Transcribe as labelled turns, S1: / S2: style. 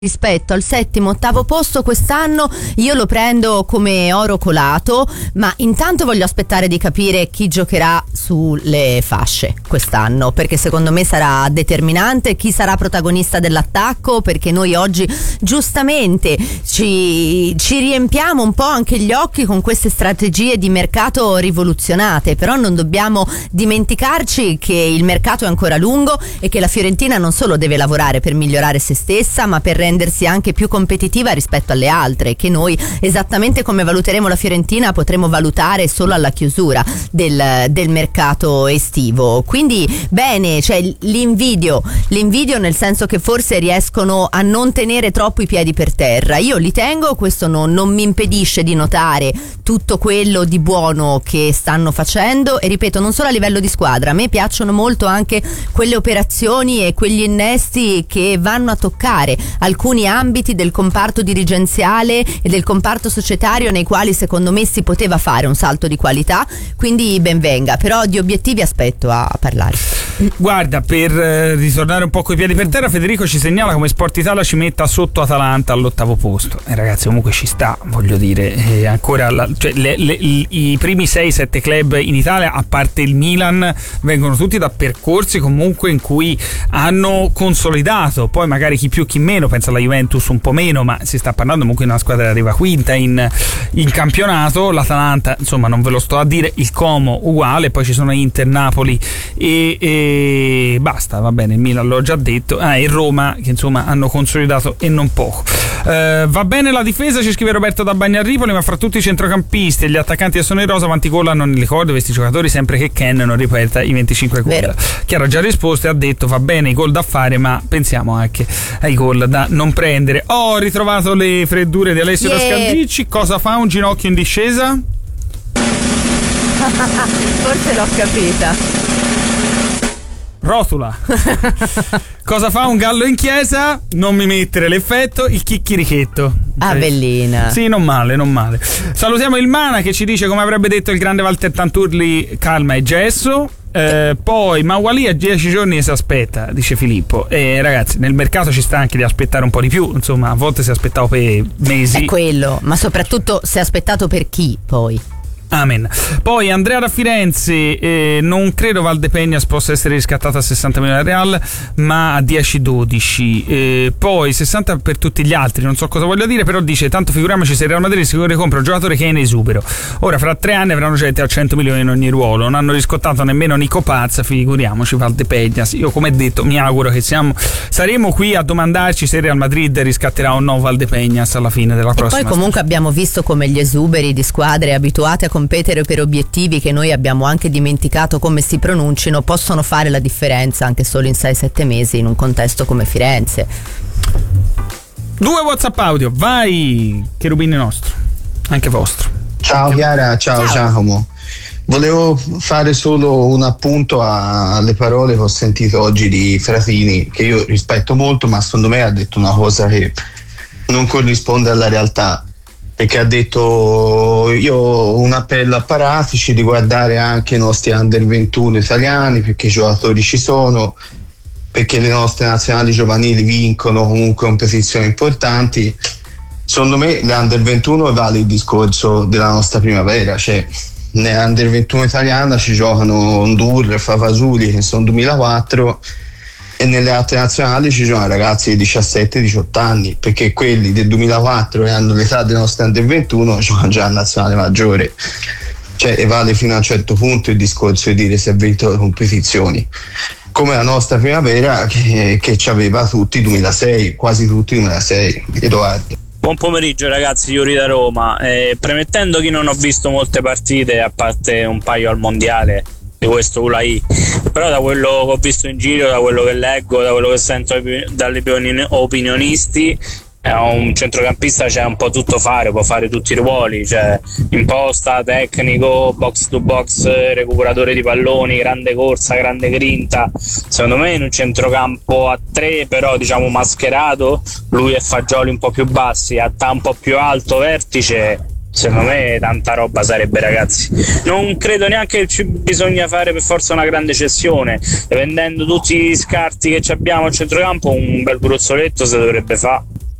S1: Rispetto al settimo, ottavo posto quest'anno io lo prendo come oro colato, ma intanto voglio aspettare di capire chi giocherà sulle fasce quest'anno, perché secondo me sarà determinante chi sarà protagonista dell'attacco, perché noi oggi giustamente ci riempiamo un po' anche gli occhi con queste strategie di mercato rivoluzionate, però non dobbiamo dimenticarci che il mercato è ancora lungo e che la Fiorentina non solo deve lavorare per migliorare se stessa, ma per rendersi anche più competitiva rispetto alle altre, che noi esattamente come valuteremo la Fiorentina potremo valutare solo alla chiusura del mercato estivo. Quindi bene, cioè l'invidio nel senso che forse riescono a non tenere troppo i piedi per terra. Io li tengo, questo non mi impedisce di notare tutto quello di buono che stanno facendo, e ripeto, non solo a livello di squadra, a me piacciono molto anche quelle operazioni e quegli innesti che vanno a toccare alcuni ambiti del comparto dirigenziale e del comparto societario nei quali secondo me si poteva fare un salto di qualità, quindi ben venga, però di obiettivi aspetto a parlare.
S2: Guarda, per ritornare un po' coi piedi per terra, Federico ci segnala come Sport Italia ci metta sotto Atalanta all'8° posto, ragazzi, comunque ci sta, voglio dire, ancora i primi 6-7 club in Italia, a parte il Milan, vengono tutti da percorsi comunque in cui hanno consolidato, poi magari chi più chi meno, pensa alla Juventus un po' meno, ma si sta parlando comunque di una squadra che arriva quinta in campionato. L'Atalanta, insomma, non ve lo sto a dire, il Como uguale, poi ci sono Inter, Napoli e basta, va bene, il Milan l'ho già detto, e Roma che insomma hanno consolidato e non poco. Va bene la difesa, ci scrive Roberto da Bagnarripoli, ma fra tutti i centrocampisti e gli attaccanti che sono in rosa quanti gol hanno nelle corde questi giocatori, sempre che Ken non ripeta i 25 gol. Chiaro ha già risposto e ha detto va bene i gol da fare, ma pensiamo anche ai gol da non prendere. Ho ritrovato le freddure di Alessio da Scandicci. Cosa fa un ginocchio in discesa?
S1: Forse l'ho capita.
S2: Rotula. Cosa fa un gallo in chiesa? Non mi mettere l'effetto, il chicchirichetto.
S1: Ah, bellina.
S2: Sì, non male. Salutiamo il Mana che ci dice, come avrebbe detto il grande Walter Tanturli, calma e gesso. Poi Mawali a 10 giorni si aspetta, dice Filippo. Ragazzi, nel mercato ci sta anche di aspettare un po' di più, insomma, a volte si aspettava per mesi.
S1: È quello, ma soprattutto si è aspettato per chi poi.
S2: Amen. Poi Andrea da Firenze, non credo Valdepegnas possa essere riscattato a 60 milioni al Real, ma a 10-12. Poi 60 per tutti gli altri, non so cosa voglia dire, però dice tanto figuriamoci se il Real Madrid si compra un giocatore che è in esubero. Ora fra 3 anni avranno gente a 100 milioni in ogni ruolo, non hanno riscottato nemmeno Nico Pazza, figuriamoci Valdepegnas. Io, come detto, mi auguro che saremo qui a domandarci se il Real Madrid riscatterà o no Valdepegnas alla fine della prossima.
S1: E poi comunque abbiamo visto come gli esuberi di squadre abituate a competere per obiettivi che noi abbiamo anche dimenticato come si pronuncino possono fare la differenza anche solo in 6-7 mesi in un contesto come Firenze.
S2: 2 WhatsApp audio, vai Cherubini nostro, anche vostro.
S3: Ciao Chiara, ciao Giacomo. Volevo fare solo un appunto alle parole che ho sentito oggi di Fratini, che io rispetto molto, ma secondo me ha detto una cosa che non corrisponde alla realtà, perché ha detto: io ho un appello a Paratici di guardare anche i nostri under 21 italiani, perché i giocatori ci sono, perché le nostre nazionali giovanili vincono comunque competizioni importanti. Secondo me le under 21 vale il discorso della nostra primavera, cioè nelle under 21 italiana ci giocano Ondur, Favasuli che sono 2004, e nelle altre nazionali ci sono ragazzi di 17-18 anni, perché quelli del 2004 che hanno l'età dei nostri under 21 giocano già a nazionale maggiore, cioè e vale fino a un certo punto il discorso di dire se ha vinto le competizioni, come la nostra primavera che ci aveva tutti 2006, quasi tutti 2006. Edoardo.
S4: Buon pomeriggio ragazzi, Iuri da Roma. Premettendo che non ho visto molte partite, a parte un paio al mondiale di questo ULAI, però da quello che ho visto in giro, da quello che leggo, da quello che sento dalle opinionisti, un centrocampista c'è un po' tutto fare, può fare tutti i ruoli, cioè imposta, tecnico, box to box, recuperatore di palloni, grande corsa, grande grinta. Secondo me in un centrocampo a 3 però diciamo mascherato, lui e Fagioli un po' più bassi, a un po' più alto vertice, secondo me tanta roba sarebbe, ragazzi. Non credo neanche che ci bisogna fare per forza una grande cessione, vendendo tutti gli scarti che abbiamo al centrocampo un bel gruzzoletto si dovrebbe fare.